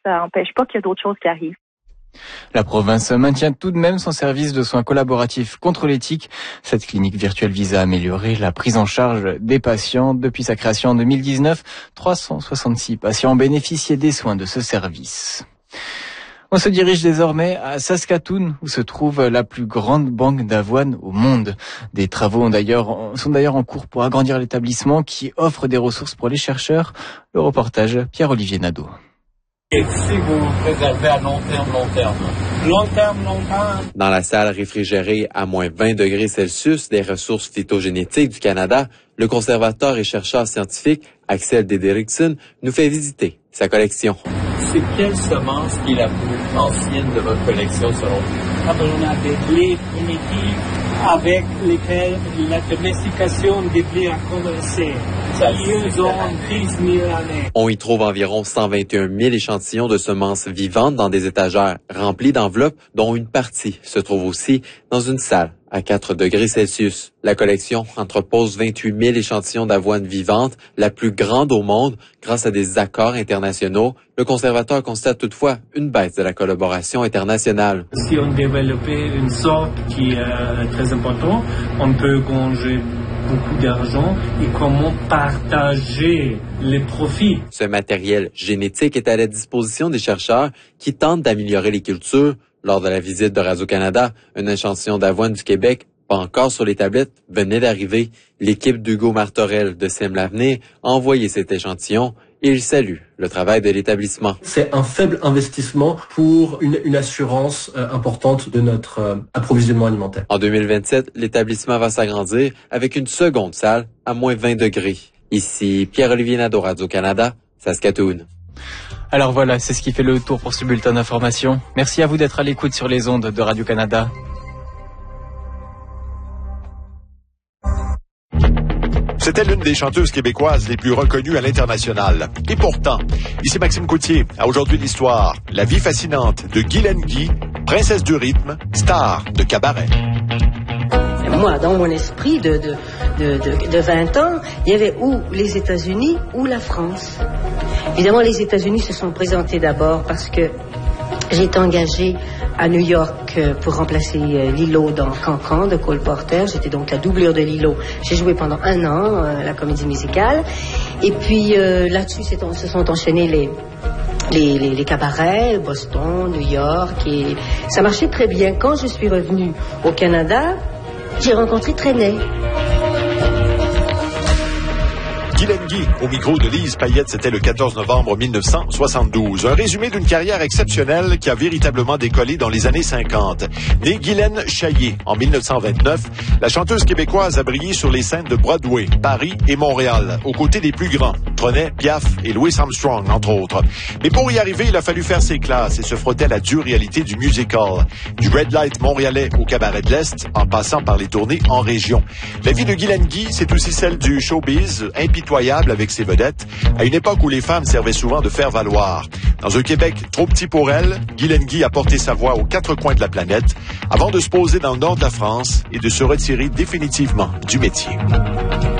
ça n'empêche pas qu'il y a d'autres choses qui arrivent. La province maintient tout de même son service de soins collaboratifs contre les tiques. Cette clinique virtuelle vise à améliorer la prise en charge des patients. Depuis sa création en 2019, 366 patients ont bénéficié des soins de ce service. On se dirige désormais à Saskatoon, où se trouve la plus grande banque d'avoine au monde. Des travaux sont d'ailleurs en cours pour agrandir l'établissement qui offre des ressources pour les chercheurs. Le reportage, Pierre-Olivier Nadeau. Et si vous préservez à long terme. Dans la salle réfrigérée à moins 20 degrés Celsius des ressources phytogénétiques du Canada, le conservateur et chercheur scientifique Axel Dederiksen nous fait visiter sa collection. C'est quelle semence qui est la plus ancienne de votre collection selon vous? On a des blés primitifs avec lesquels la domestication des blés a commencé. Ils ont 10 000 années. On y trouve environ 121 000 échantillons de semences vivantes dans des étagères remplies d'enveloppes dont une partie se trouve aussi dans une salle à 4 degrés Celsius. La collection entrepose 28 000 échantillons d'avoine vivante, la plus grande au monde, grâce à des accords internationaux. Le conservateur constate toutefois une baisse de la collaboration internationale. Si on développait une sorte qui est très importante, on peut gagner beaucoup d'argent et comment partager les profits. Ce matériel génétique est à la disposition des chercheurs qui tentent d'améliorer les cultures. Lors de la visite de Radio-Canada, un échantillon d'avoine du Québec, pas encore sur les tablettes, venait d'arriver. L'équipe d'Hugo Martorell de Sème l'Avenir a envoyé cet échantillon et il salue le travail de l'établissement. C'est un faible investissement pour une assurance importante de notre approvisionnement alimentaire. En 2027, l'établissement va s'agrandir avec une seconde salle à moins 20 degrés. Ici, Pierre-Olivier Nadeau, Radio-Canada, Saskatoon. Alors voilà, c'est ce qui fait le tour pour ce bulletin d'information. Merci à vous d'être à l'écoute sur les ondes de Radio-Canada. C'était l'une des chanteuses québécoises les plus reconnues à l'international. Et pourtant, ici Maxime Coutier, à Aujourd'hui l'Histoire, la vie fascinante de Guylaine Guy, princesse du rythme, star de cabaret. Moi, dans mon esprit de 20 ans, il y avait ou les États-Unis ou la France. Évidemment, les États-Unis se sont présentés d'abord parce que j'ai été engagée à New York pour remplacer Lilo dans Cancan de Cole Porter. J'étais donc la doublure de Lilo. J'ai joué pendant 1 an la comédie musicale. Et puis là-dessus, se sont enchaînés les cabarets, Boston, New York. Et ça marchait très bien. Quand je suis revenue au Canada, j'ai rencontré Trenet. Guylaine Guy, au micro de Lise Payette, c'était le 14 novembre 1972. Un résumé d'une carrière exceptionnelle qui a véritablement décollé dans les années 50. Née Guylaine Chaillé en 1929, la chanteuse québécoise a brillé sur les scènes de Broadway, Paris et Montréal, aux côtés des plus grands, Trenet, Piaf et Louis Armstrong, entre autres. Mais pour y arriver, il a fallu faire ses classes et se frotter à la dure réalité du musical. Du Red Light montréalais au Cabaret de l'Est, en passant par les tournées en région. La vie de Guylaine Guy, c'est aussi celle du showbiz, impitoyable avec ses vedettes, à une époque où les femmes servaient souvent de faire valoir. Dans un Québec trop petit pour elle, Guylaine Guy a porté sa voix aux 4 coins de la planète avant de se poser dans le nord de la France et de se retirer définitivement du métier.